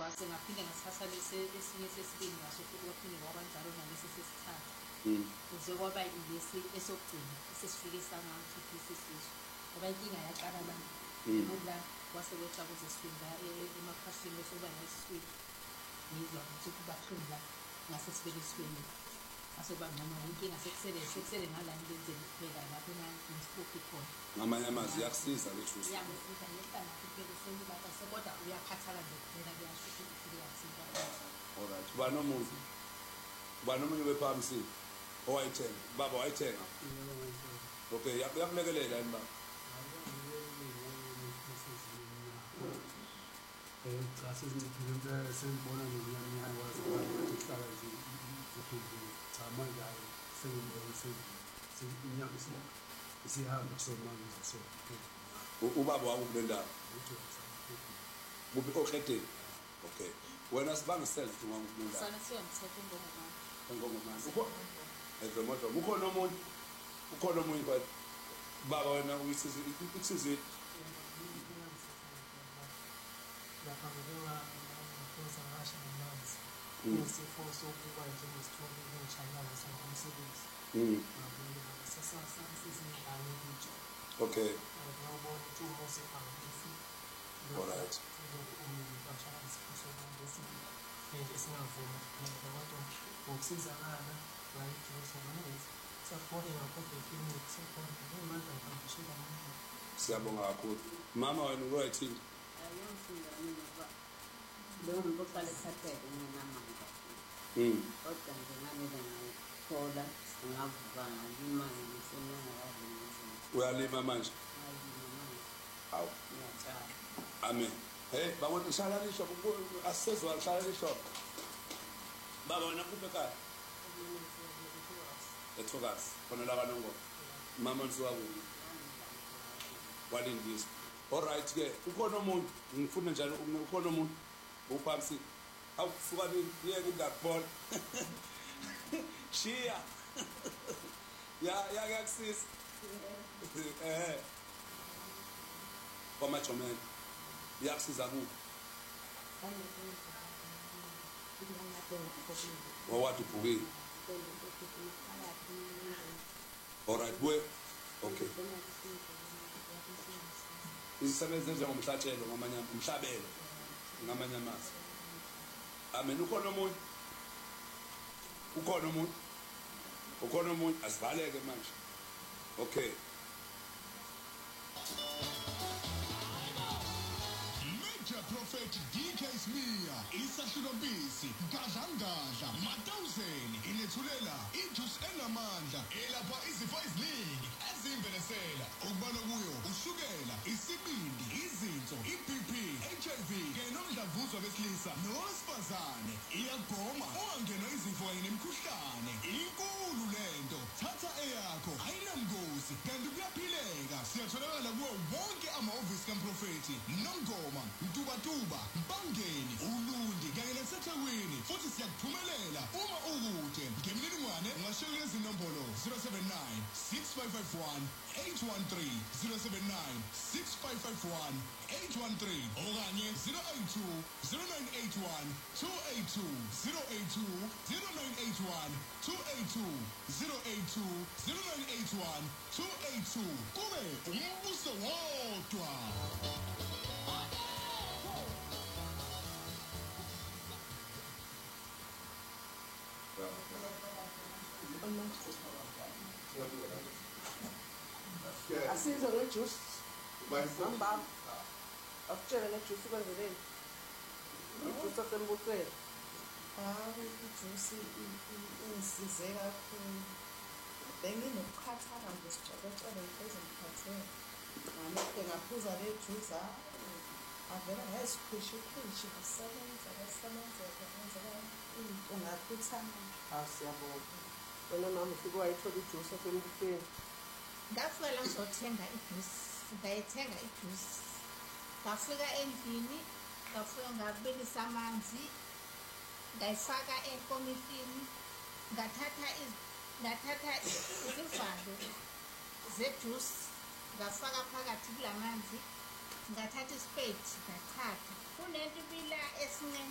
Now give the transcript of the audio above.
kwase ngaphinde ngasithatha esinye sesibili ngaso futhi kwaphinde kwabanjalo nalesi sesithathu kuze kwaba ilesi esokugcina esesifike sangakhiphisa isisu ngoba inkinga yaqala la la kwase kwehla kuze sifika emakhasini bese kuba nesifika ngizwa ukuthi kubahlungu la ngase sibele esifeni asekuba ngcono inkinga sekusele ngala ngenzeni kuphela lapho ngisiphuki khona ngamanye amazwi yakusiza le juice yangisiza ngehlala kuphela sengibata kodwa uyakhathala nje kuphela kuyasho ukuthi kuyasinda. Alright, uba nomunye bephamisile owayithenga baba wayithenga okay yakulekelela yini baba cha sesincipile sengibona ngiyamnyama kwazi ukuhlala nje cha manje sengibona seyinyama isihamba kusomanga so ubaba wakule ndawo kuphi oqedeni okay wena sibangisela ukuthi ngakubunda sana siyamthetha ngongomani ezomoto ukhona omunye kwathi baba wena uyisizwe lapha ngokuza ngasho namanzi nesifo sokuba njengesithombe ngishayana somsebenzi sasasa sesingane ukuthi okay ngiyabona ukuthi umose phakathi alright bashaka isifo sokuba nje singavuma abantu ngokusizakala bayijuso manezi saphola ngakho clinic saphola imandla ngishila manje siyabonga kakhulu mama wena uroyithini leyo muntu oqala ethatheke nginamandla kodwa nje ngamele ngayithola ngavuka ngalima ngisenyangakazi uyalima manje awu ngiyatshala amen hey babona ngihlala lisho asizwa ngihlala lisho baba wena kuphi ekhaya ethokazi khona la kaNongoma mama nisuka kuphi walindisa alright ke ukhona umuntu ngifuna njalo ukhona umuntu uphamsi awusuka yeke ngakubona shiya ya yakusisa kwamajomela yakusiza kuphi wawathi ubhukile alright we okay izisebenzi njengomhlatshelo umhlabelo ngamanye amazwi amen ukhona umuntu asivaleke manje okay Prophet DK Smear isahlulompisi gadlangadla matawuzeni inethulela ijuice enamandla elapha izifo eziningi ezimvelesela okubala kuyo ushukela isibindi izinso iBP HIV kanye nomdlavuzo besilisa nowesifazane iyagoma ungangenwa izifo kanye nemikhuhlane inkulu lento thatha eyakho ayinamgozi kanti kuyaphileka siyatholakala kuwo wonke amahhovisi kaMprofeti Nongoma Mtubatuba Bangeni Ulundi kanye naseThekwini futhi siyakuphumelela uma ukude ngemininingwane ungashela lezi nombolo 079 6551 813 079 6551 813 okanye 082 0981 282 082 0981 282 082 0981 282 kube umbuso wodwa. Asizwe ngejuice ngamba akutshela ngejuice kwenzeleni ijuice asembusweni ijuice ingisize kakhulu benginokukhathala nje sicocela pheze ngikhathele ngamaphe ngaphuza le juice avela ngayisikhwishi asebenza kwenzeka ungakhuthana siyabonga wena mama ufike wayithola ijuice asembusweni ngafika la ngizothenga ijuice ngayithenga ijuice ngafika endlini ngafika ngabilisa amanzi ngayifaka enkomitini ngathatha izivalo zejuice ngafaka phakathi kulamanzi ngathatha isipedi ngathatha kunento ibila esincane